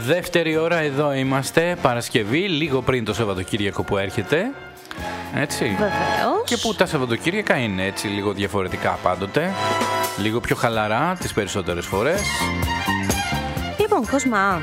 Δεύτερη ώρα εδώ είμαστε, Παρασκευή, λίγο πριν το Σαββατοκύριακο που έρχεται. Έτσι. Βεβαίως. Και που τα Σαββατοκύριακα είναι έτσι λίγο διαφορετικά πάντοτε. Λίγο πιο χαλαρά τις περισσότερες φορές. Λοιπόν, Κοσμά,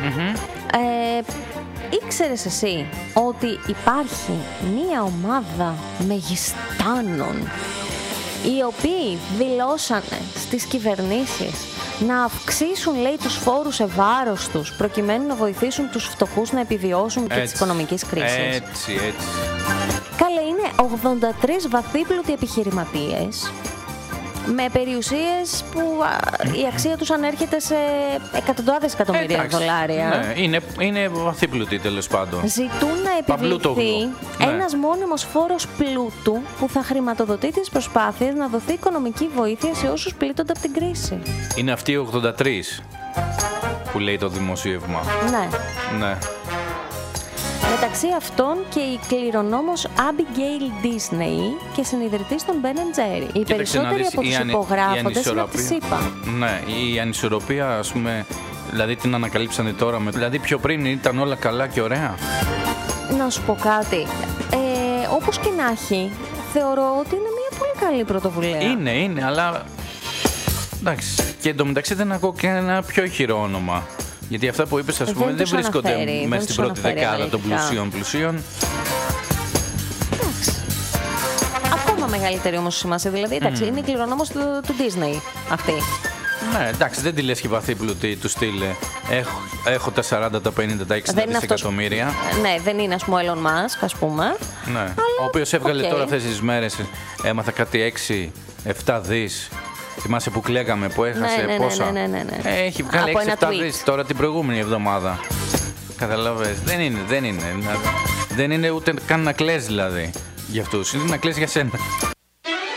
ήξερες εσύ ότι υπάρχει μία ομάδα μεγιστάνων οι οποίοι δηλώσανε στις κυβερνήσεις να αυξήσουν, λέει, τους φόρους σε βάρος τους προκειμένου να βοηθήσουν τους φτωχούς να επιβιώσουν και της οικονομικής κρίσης? Έτσι. Καλέ, είναι 83 βαθύπλουτοι επιχειρηματίες με περιουσίες που η αξία τους ανέρχεται σε εκατοντάδες εκατομμύρια δολάρια. Ναι, είναι βαθύπλουτοι τέλος πάντων. Ζητούν να επιβληθεί ένας μόνιμος φόρος πλούτου που θα χρηματοδοτεί τις προσπάθειες να δοθεί οικονομική βοήθεια σε όσους πλήττονται από την κρίση. Είναι αυτοί οι 83 που λέει το δημοσίευμα. Ναι. Μεταξύ αυτών και η κληρονόμος Abigail Disney και συνιδρυτής των Ben Jerry. Οι περισσότεροι από τους υπογράφοντες είναι από τη ΣΥΠΑ. Ναι, η ανισορροπία, ας πούμε, δηλαδή την ανακαλύψανε τώρα. Δηλαδή πιο πριν ήταν όλα καλά και ωραία. Να σου πω κάτι. Όπως και να έχει, θεωρώ ότι είναι μια πολύ καλή πρωτοβουλία. Είναι, αλλά εντάξει. Και εντωμεταξύ δεν ακούω και ένα πιο ηχηρό όνομα. Γιατί αυτά που είπες, ας πούμε, δεν βρίσκονται μέσα στην πρώτη δεκάδα των πλουσίων. Εντάξει. Ακόμα μεγαλύτερη όμως σημασία. Δηλαδή, εντάξει, είναι η κληρονόμος του Disney αυτή. Ναι, εντάξει, δεν τη λες και βαθύπλουτη του στυλ. Έχω τα 40, τα 50, τα 60 δισεκατομμύρια. Ναι, δεν είναι, ας πούμε, ο Elon Musk, ας πούμε. Ναι. Αλλά, ο οποίος έβγαλε τώρα αυτές τις μέρες, έμαθα κάτι 6-7 δις. Θυμάσαι που κλαίγαμε, που έχασε πόσα. Ναι. Έχει βγάλει 6-7 δις τώρα την προηγούμενη εβδομάδα. Καταλαβες, δεν είναι ούτε καν να κλαις δηλαδή για αυτούς, είναι να κλαις για σένα.